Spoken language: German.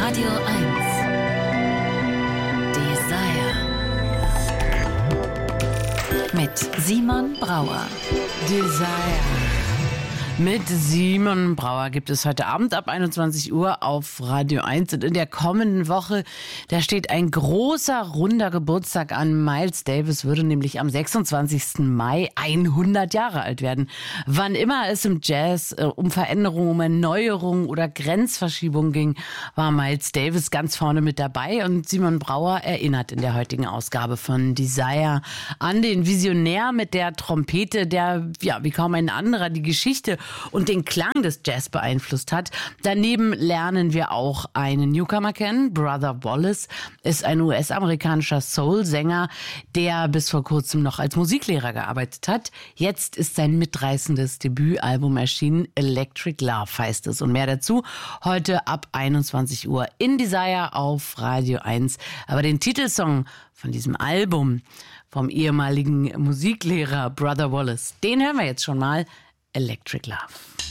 Radio 1. Desire. Mit Simon Brauer. Desire. Mit Simon Brauer gibt es heute Abend ab 21 Uhr auf Radio 1. Und in der kommenden Woche, da steht ein großer, runder Geburtstag an. Miles Davis würde nämlich am 26. Mai 100 Jahre alt werden. Wann immer es im Jazz um Veränderungen, um Erneuerungen oder Grenzverschiebungen ging, war Miles Davis ganz vorne mit dabei. Und Simon Brauer erinnert in der heutigen Ausgabe von Desire an den Visionär mit der Trompete, der ja wie kaum ein anderer die Geschichte und den Klang des Jazz beeinflusst hat. Daneben lernen wir auch einen Newcomer kennen. Brother Wallace ist ein US-amerikanischer Soul-Sänger, der bis vor kurzem noch als Musiklehrer gearbeitet hat. Jetzt ist sein mitreißendes Debütalbum erschienen. Electric Love heißt es. Und mehr dazu heute ab 21 Uhr in Desire auf Radio 1. Aber den Titelsong von diesem Album vom ehemaligen Musiklehrer Brother Wallace, den hören wir jetzt schon mal. Electric Love.